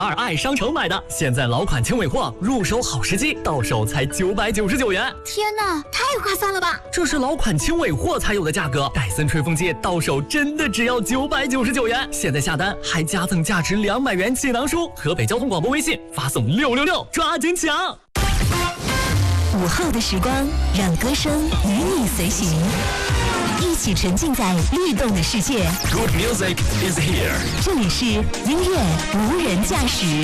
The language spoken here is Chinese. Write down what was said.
2爱商城买的，现在老款轻尾货入手好时机，到手才999元。 天哪，太划算了吧！ 这是老款轻尾货才有的价格，戴森吹风机到手真的只要999元。现在下单还加赠价值200元气囊书。河北交通广播微信发送666，抓紧抢！ 午后的时光，让歌声与你随行，一起沉浸在律动的世界。 Good music is here。 这里是音乐无人驾驶。